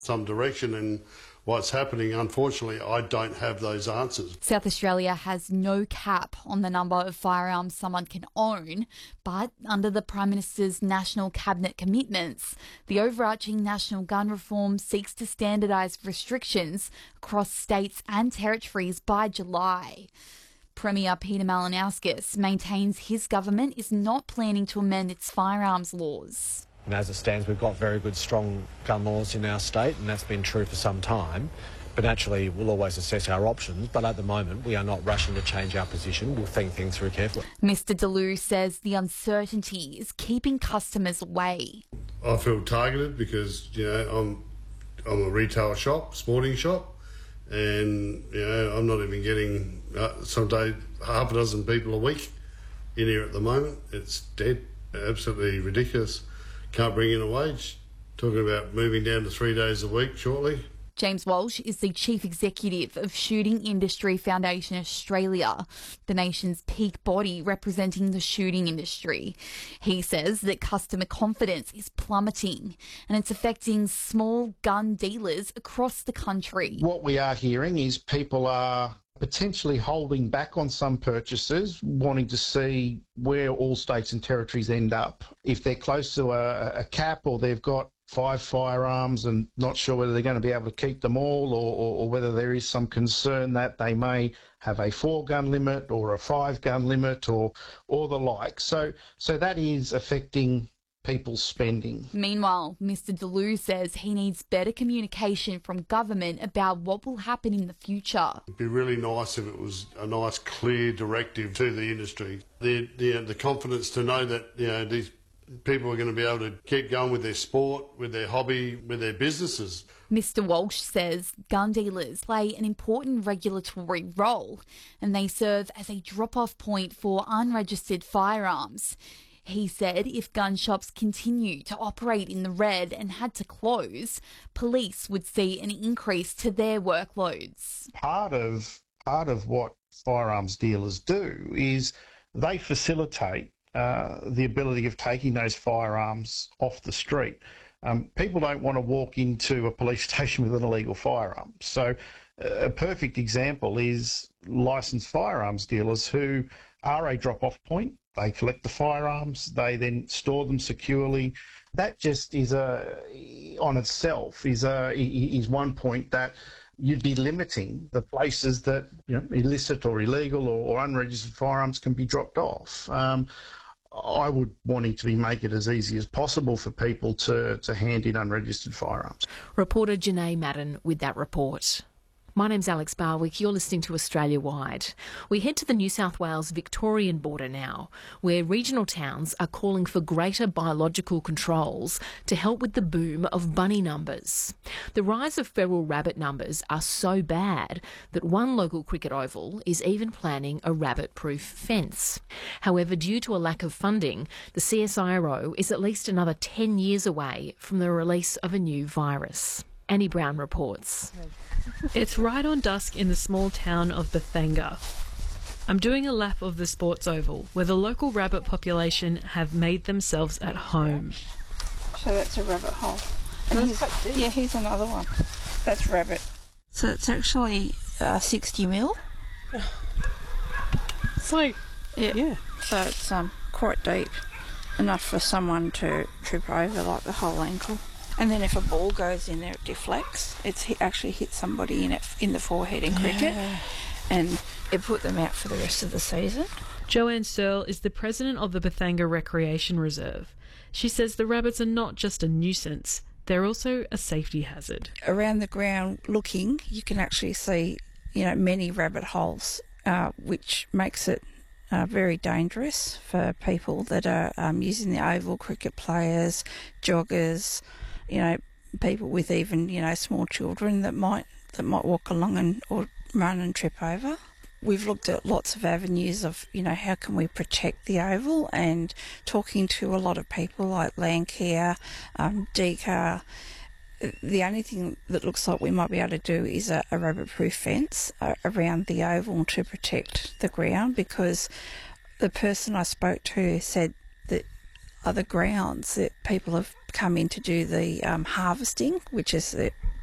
some direction in what's happening. Unfortunately, I don't have those answers. South Australia has no cap on the number of firearms someone can own, but under the Prime Minister's National Cabinet commitments, the overarching national gun reform seeks to standardise restrictions across states and territories by July. Premier Peter Malinauskas maintains his government is not planning to amend its firearms laws. And as it stands, we've got very good, strong gun laws in our state, and that's been true for some time. But naturally, we'll always assess our options. But at the moment, we are not rushing to change our position. We'll think things through carefully. Mr DeLue says the uncertainty is keeping customers away. I feel targeted because, I'm a retail shop, sporting shop, and, I'm not even getting, some day, half a dozen people a week in here at the moment. It's dead. Absolutely ridiculous. Can't bring in a wage. Talking about moving down to 3 days a week shortly. James Walsh is the Chief Executive of Shooting Industry Foundation Australia, the nation's peak body representing the shooting industry. He says that customer confidence is plummeting and it's affecting small gun dealers across the country. What we are hearing is people are potentially holding back on some purchases, wanting to see where all states and territories end up. If they're close to a cap or they've got 5 firearms and not sure whether they're going to be able to keep them all, or whether there is some concern that they may have a 4-gun limit or a 5-gun limit or the like. So that is affecting people's spending. Meanwhile, Mr DeLue says he needs better communication from government about what will happen in the future. It'd be really nice if it was a nice, clear directive to the industry. The confidence to know that these people are going to be able to keep going with their sport, with their hobby, with their businesses. Mr Walsh says gun dealers play an important regulatory role and they serve as a drop-off point for unregistered firearms. He said if gun shops continue to operate in the red and had to close, police would see an increase to their workloads. Part of what firearms dealers do is they facilitate the ability of taking those firearms off the street. People don't want to walk into a police station with an illegal firearm. So a perfect example is licensed firearms dealers who are a drop-off point. They collect the firearms, they then store them securely. That just is on itself is one point that you'd be limiting the places that illicit or illegal or unregistered firearms can be dropped off. I would want it to make it as easy as possible for people to hand in unregistered firearms. Reporter Janae Madden with that report. My name's Alex Barwick. You're listening to Australia Wide. We head to the New South Wales-Victorian border now, where regional towns are calling for greater biological controls to help with the boom of bunny numbers. The rise of feral rabbit numbers are so bad that one local cricket oval is even planning a rabbit-proof fence. However, due to a lack of funding, the CSIRO is at least another 10 years away from the release of a new virus. Annie Brown reports. It's right on dusk in the small town of Bethanga. I'm doing a lap of the sports oval where the local rabbit population have made themselves at home. So that's a rabbit hole. And here's another one. That's rabbit. So it's actually 60 mil. It's like, yeah. So it's quite deep, enough for someone to trip over, like the whole ankle. And then if a ball goes in there, it deflects. It's actually hit somebody in the forehead in cricket, and it put them out for the rest of the season. Joanne Searle is the president of the Bethanga Recreation Reserve. She says the rabbits are not just a nuisance, they're also a safety hazard. Around the ground looking, you can actually see, many rabbit holes, which makes it very dangerous for people that are using the oval, cricket players, joggers, people with even, small children that might walk along or run and trip over. We've looked at lots of avenues of, how can we protect the oval, and talking to a lot of people like Landcare, DECA. The only thing that looks like we might be able to do is a rabbit-proof fence around the oval to protect the ground, because the person I spoke to said that other grounds that people have come in to do the harvesting, which is